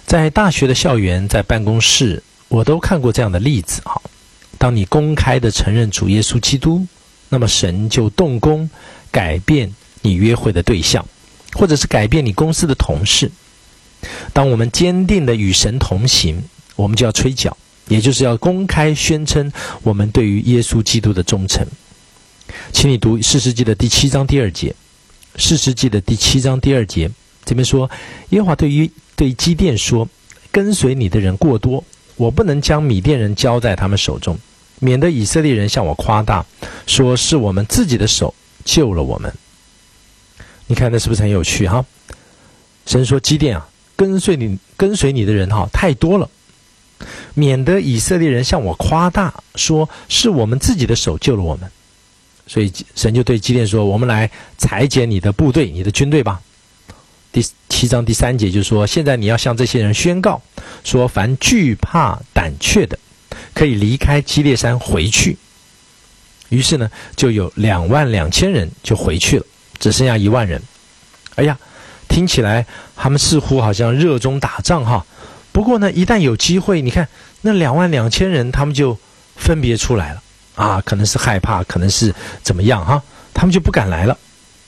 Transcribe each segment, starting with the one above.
在大学的校园，在办公室，我都看过这样的例子。当你公开的承认主耶稣基督，那么神就动工改变你约会的对象，或者是改变你公司的同事。当我们坚定的与神同行，我们就要吹角，也就是要公开宣称我们对于耶稣基督的忠诚。请你读士师记的第7章第2节。士师记的第7章第2节，这边说，耶和华对基甸说，跟随你的人过多，我不能将米甸人交在他们手中，免得以色列人向我夸大，说是我们自己的手救了我们。你看那是不是很有趣哈？神说，基甸啊，跟随你的人太多了，免得以色列人向我夸大，说是我们自己的手救了我们。所以神就对基甸说，我们来裁剪你的部队，你的军队吧。第7章第3节就说，现在你要向这些人宣告，说凡惧怕胆怯的，可以离开基列山回去。于是呢，就有22000人就回去了，只剩下1万人。哎呀，听起来他们似乎好像热衷打仗哈。不过呢，一旦有机会，你看那22000人，他们就分别出来了啊，可能是害怕，可能是怎么样哈，他们就不敢来了。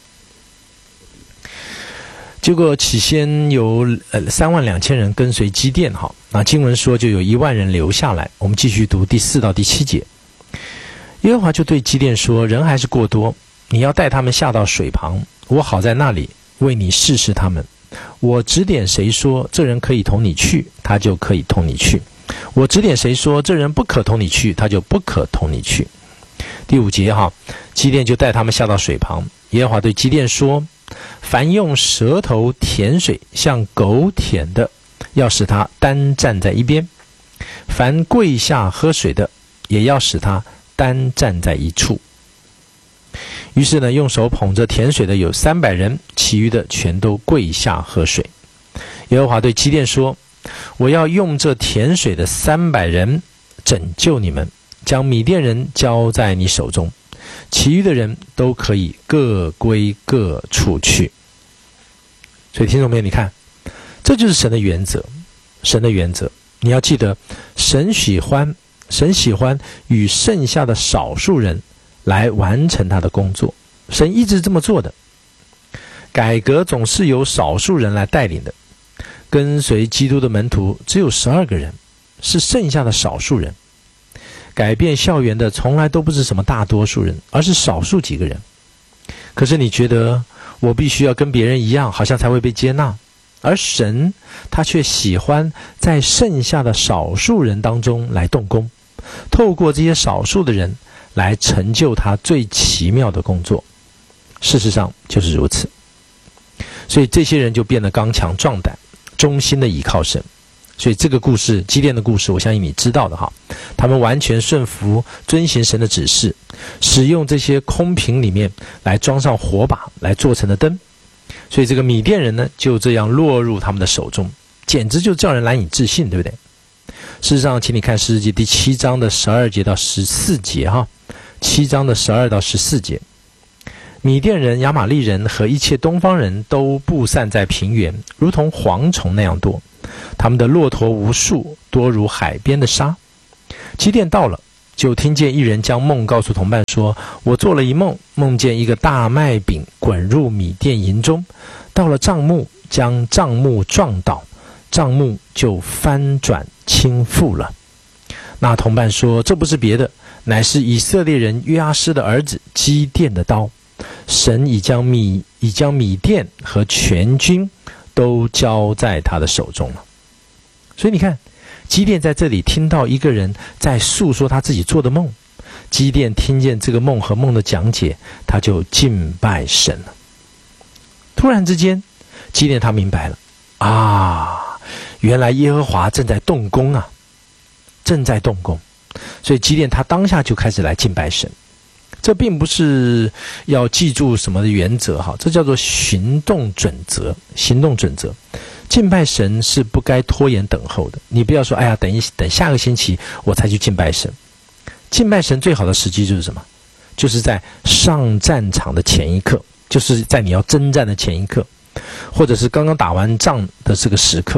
结果起先有32000人跟随基甸哈，那经文说就有1万人留下来。我们继续读第4到第7节。耶和华就对基甸说，人还是过多，你要带他们下到水旁，我好在那里为你试试他们。我指点谁说这人可以同你去，他就可以同你去；我指点谁说这人不可同你去，他就不可同你去。第5节哈，基甸就带他们下到水旁。耶和华对基甸说，凡用舌头舔水像狗舔的，要使他单站在一边；凡跪下喝水的，也要使他单站在一处。于是呢，用手捧着甜水的有300人，其余的全都跪下喝水。耶和华对基甸说，我要用这甜水的300人拯救你们，将米甸人交在你手中，其余的人都可以各归各处去。所以听众朋友，你看，这就是神的原则。神的原则，你要记得，神喜欢与剩下的少数人来完成他的工作。神一直这么做的。改革总是由少数人来带领的。跟随基督的门徒只有12个人，是剩下的少数人。改变校园的从来都不是什么大多数人，而是少数几个人。可是你觉得我必须要跟别人一样，好像才会被接纳，而神他却喜欢在剩下的少数人当中来动工，透过这些少数的人来成就他最奇妙的工作。事实上就是如此。所以这些人就变得刚强壮胆，忠心的倚靠神。所以这个故事，基甸的故事，我相信你知道的哈。他们完全顺服遵行神的指示，使用这些空瓶里面来装上火把来做成的灯。所以这个米甸人呢，就这样落入他们的手中，简直就叫人难以置信，对不对？事实上，请你看士师记第7章的12节到14节哈。7章的12到14节，米甸人、亚玛利人和一切东方人都布散在平原，如同蝗虫那样多。他们的骆驼无数，多如海边的沙。基甸到了，就听见一人将梦告诉同伴说，我做了一梦，梦见一个大麦饼滚入米甸营中，到了帐幕，将帐幕撞倒，帐幕就翻转倾覆了。那同伴说，这不是别的，乃是以色列人约阿施的儿子基甸的刀。神已将米甸和全军都交在他的手中了。所以你看，基甸在这里听到一个人在诉说他自己做的梦，基甸听见这个梦和梦的讲解，他就敬拜神了。突然之间，基甸他明白了啊，原来耶和华正在动工啊，正在动工。所以基甸他当下就开始来敬拜神。这并不是要记住什么的原则哈，这叫做行动准则。行动准则，敬拜神是不该拖延等候的。你不要说，哎呀，等下个星期我才去敬拜神。敬拜神最好的时机就是什么？就是在上战场的前一刻，就是在你要征战的前一刻，或者是刚刚打完仗的这个时刻。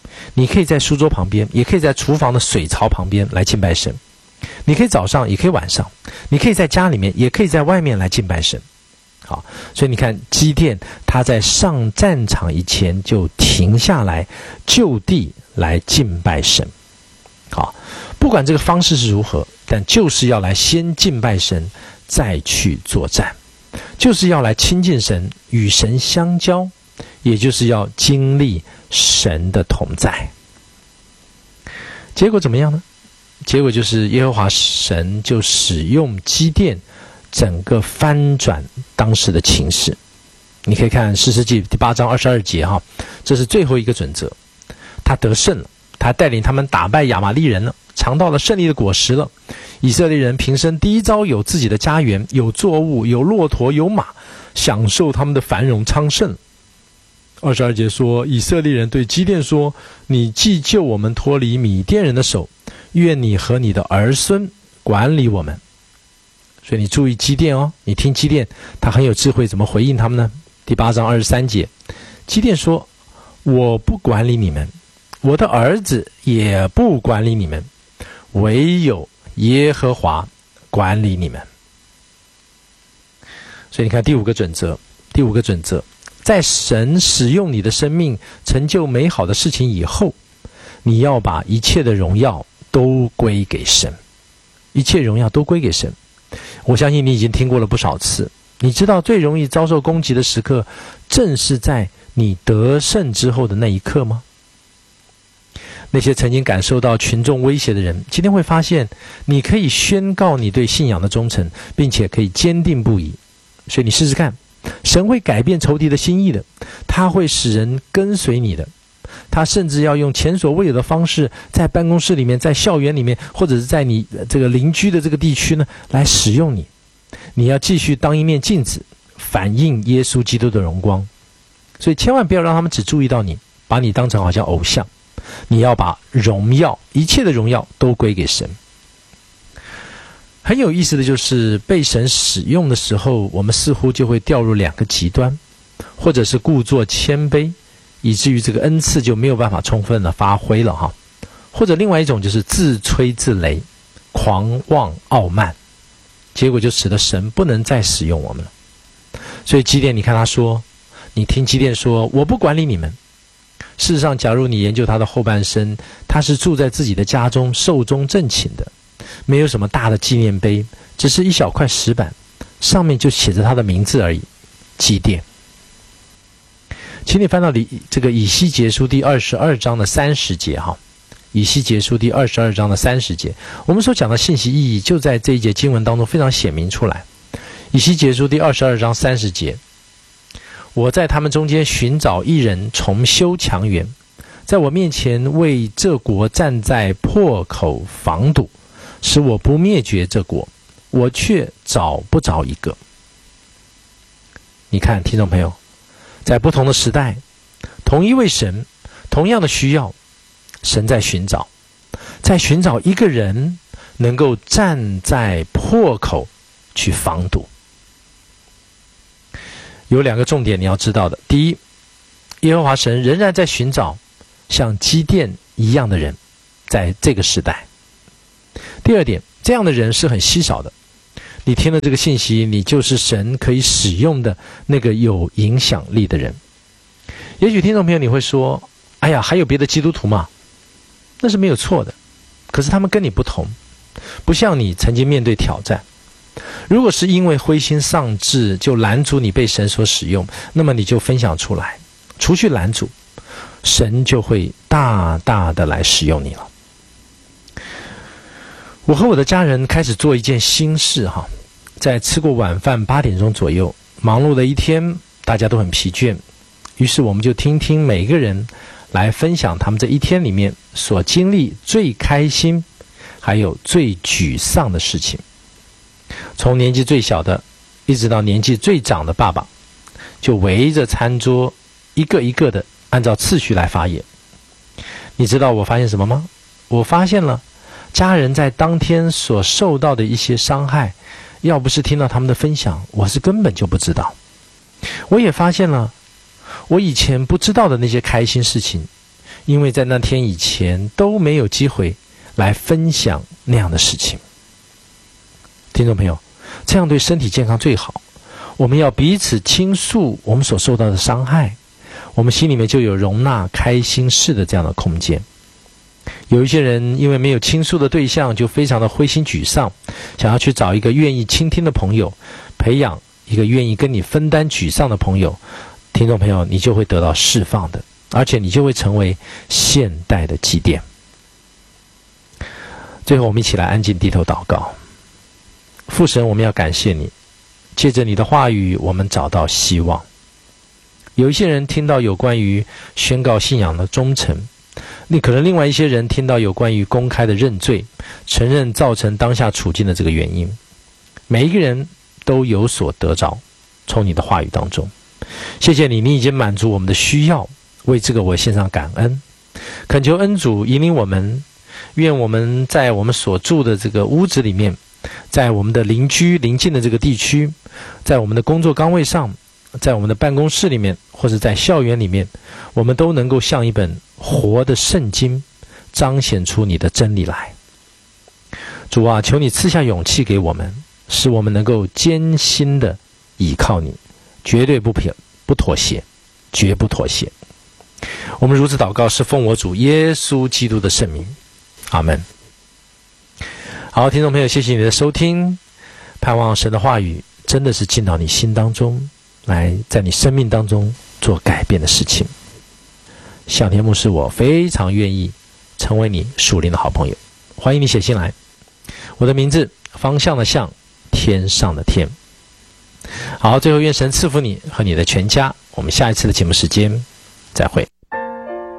你可以在书桌旁边，也可以在厨房的水槽旁边来敬拜神。你可以早上，也可以晚上，你可以在家里面，也可以在外面来敬拜神。好，所以你看基甸他在上战场以前就停下来，就地来敬拜神。好，不管这个方式是如何，但就是要来先敬拜神，再去作战，就是要来亲近神，与神相交，也就是要经历神的同在。结果怎么样呢？结果就是耶和华神就使用基甸，整个翻转当时的情势。你可以看士师记第8章22节哈，这是最后一个准则。他得胜了，他带领他们打败亚玛力人了，尝到了胜利的果实了。以色列人平生第一遭有自己的家园，有作物，有骆驼，有马，享受他们的繁荣昌盛。22节说，以色列人对基甸说，你既救我们脱离米甸人的手，愿你和你的儿孙管理我们。所以你注意基甸哦，你听基甸他很有智慧，怎么回应他们呢？第8章23节，基甸说，我不管理你们，我的儿子也不管理你们，唯有耶和华管理你们。所以你看第五个准则，在神使用你的生命成就美好的事情以后，你要把一切的荣耀都归给神，一切荣耀都归给神。我相信你已经听过了不少次，你知道最容易遭受攻击的时刻，正是在你得胜之后的那一刻吗？那些曾经感受到群众威胁的人，今天会发现你可以宣告你对信仰的忠诚，并且可以坚定不移。所以你试试看，神会改变仇敌的心意的，他会使人跟随你的，他甚至要用前所未有的方式，在办公室里面，在校园里面，或者是在你这个邻居的这个地区呢，来使用你。你要继续当一面镜子，反映耶稣基督的荣光。所以千万不要让他们只注意到你，把你当成好像偶像。你要把荣耀，一切的荣耀都归给神。很有意思的就是被神使用的时候，我们似乎就会掉入两个极端，或者是故作谦卑，以至于这个恩赐就没有办法充分的发挥了哈。或者另外一种就是自吹自擂，狂妄傲慢，结果就使得神不能再使用我们了。所以基甸，你看他说，你听基甸说，我不管理你们。事实上，假如你研究他的后半生，他是住在自己的家中，寿终正寝的，没有什么大的纪念碑，只是一小块石板，上面就写着他的名字而已，基甸。请你翻到这个以西结书第22章的30节哈，以西结书第22章的30节，我们所讲的信息意义就在这一节经文当中非常显明出来。以西结书第22章30节，我在他们中间寻找一人重修墙垣，在我面前为这国站在破口防堵，使我不灭绝这国，我却找不着一个。你看，听众朋友，在不同的时代，同一位神，同样的需要，神在寻找一个人能够站在破口去防堵。有两个重点你要知道的。第一，耶和华神仍然在寻找像基甸一样的人，在这个时代。第二点，这样的人是很稀少的。你听了这个信息，你就是神可以使用的那个有影响力的人。也许听众朋友你会说，哎呀，还有别的基督徒吗？那是没有错的，可是他们跟你不同，不像你曾经面对挑战。如果是因为灰心丧志就拦阻你被神所使用，那么你就分享出来，除去拦阻，神就会大大的来使用你了。我和我的家人开始做一件新事哈，在吃过晚饭8点钟左右，忙碌的一天，大家都很疲倦，于是我们就听听每个人来分享他们这一天里面所经历最开心还有最沮丧的事情。从年纪最小的一直到年纪最长的爸爸，就围着餐桌一个一个的按照次序来发言。你知道我发现什么吗？我发现了家人在当天所受到的一些伤害，要不是听到他们的分享，我是根本就不知道。我也发现了我以前不知道的那些开心事情， 因为在那天以前都没有机会来分享那样的事情。听众朋友，这样对身体健康最好。我们要彼此倾诉我们所受到的伤害，我们心里面就有容纳开心事的这样的空间。有一些人因为没有倾诉的对象，就非常的灰心沮丧，想要去找一个愿意倾听的朋友，培养一个愿意跟你分担沮丧的朋友。听众朋友，你就会得到释放的，而且你就会成为现代的祭奠。最后我们一起来安静低头祷告。父神，我们要感谢你，借着你的话语，我们找到希望。有一些人听到有关于宣告信仰的忠诚，可能另外一些人听到有关于公开的认罪，承认造成当下处境的这个原因。每一个人都有所得着，从你的话语当中。谢谢你，你已经满足我们的需要，为这个我献上感恩。恳求恩主引领我们，愿我们在我们所住的这个屋子里面，在我们的邻居邻近的这个地区，在我们的工作岗位上，在我们的办公室里面，或者在校园里面，我们都能够像一本活的圣经，彰显出你的真理来。主啊，求你赐下勇气给我们，使我们能够艰辛的倚靠你，绝对不妥协，绝不妥协。我们如此祷告，是奉我主耶稣基督的圣名，阿们。好，听众朋友，谢谢你的收听，盼望神的话语真的是进到你心当中来，在你生命当中做改变的事情。向天牧师，我非常愿意成为你属灵的好朋友，欢迎你写信来。我的名字方向的向，天上的天。好，最后愿神赐福你和你的全家，我们下一次的节目时间再会。